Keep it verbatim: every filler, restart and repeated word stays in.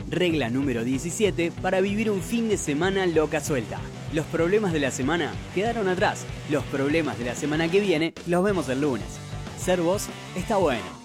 Regla número diecisiete para vivir un fin de semana loca suelta. Los problemas de la semana quedaron atrás. Los problemas de la semana que viene los vemos el lunes. Ser vos está bueno.